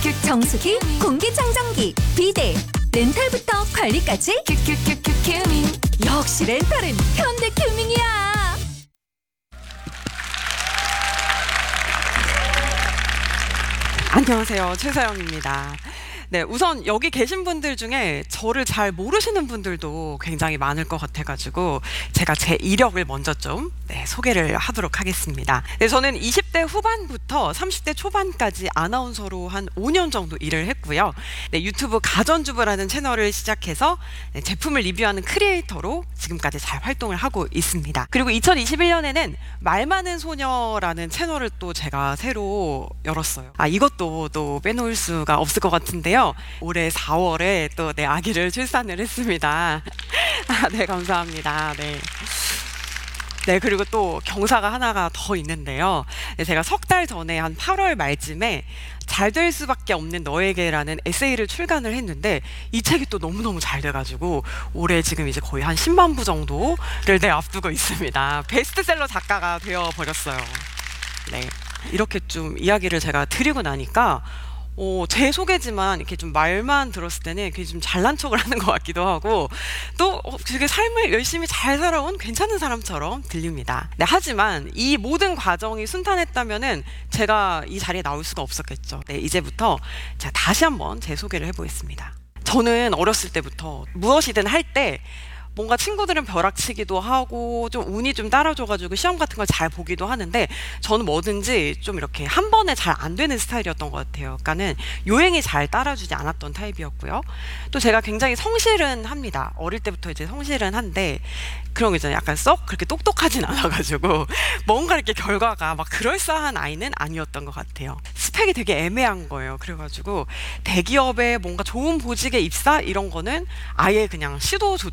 정수기, 공기청정기, 비데, 렌탈부터 관리까지 큐큐큐큐 큐밍. 역시 렌탈은 현대큐밍이야. 안녕하세요, 최서영입니다. 네, 우선 여기 계신 분들 중에 저를 잘 모르시는 분들도 굉장히 많을 것 같아가지고 제가 제 이력을 먼저 좀 소개를 하도록 하겠습니다. 네, 저는 20대 후반부터 30대 초반까지 아나운서로 한 5년 정도 일을 했고요. 네, 유튜브 가전주부라는 채널을 시작해서 제품을 리뷰하는 크리에이터로 지금까지 잘 활동을 하고 있습니다. 그리고 2021년에는 말 많은 소녀라는 채널을 또 제가 새로 열었어요. 이것도 또 빼놓을 수가 없을 것 같은데요. 올해 4월에 또 내 아기를 출산을 했습니다. 네, 감사합니다. 네, 그리고 또 경사가 하나가 더 있는데요. 네, 제가 석 달 전에 한 8월 말쯤에 잘 될 수밖에 없는 너에게라는 에세이를 출간을 했는데 이 책이 또 너무너무 잘 돼가지고 올해 지금 이제 거의 한 10만 부 정도를 앞두고 있습니다. 베스트셀러 작가가 되어버렸어요. 네, 이렇게 좀 이야기를 제가 드리고 나니까 제 소개지만 이렇게 좀 말만 들었을 때는 그게 좀 잘난 척을 하는 것 같기도 하고 또 되게 삶을 열심히 잘 살아온 괜찮은 사람처럼 들립니다. 네, 하지만 이 모든 과정이 순탄했다면은 제가 이 자리에 나올 수가 없었겠죠. 네, 이제부터 제가 다시 한번 제 소개를 해보겠습니다. 저는 어렸을 때부터 무엇이든 할 때 뭔가 친구들은 벼락치기도 하고 좀 운이 좀 따라줘가지고 시험 같은 걸 잘 보기도 하는데 저는 뭐든지 좀 이렇게 한 번에 잘 안 되는 스타일이었던 것 같아요. 그러니까는 요행이 잘 따라주지 않았던 타입이었고요. 또 제가 굉장히 성실은 합니다. 어릴 때부터 이제 성실은 한데 그런 거 있잖아요. 약간 썩 그렇게 똑똑하진 않아가지고 뭔가 이렇게 결과가 막 그럴싸한 아이는 아니었던 것 같아요. 스펙이 되게 애매한 거예요. 그래가지고 대기업에 뭔가 좋은 보직에 입사 이런 거는 아예 그냥 시도조차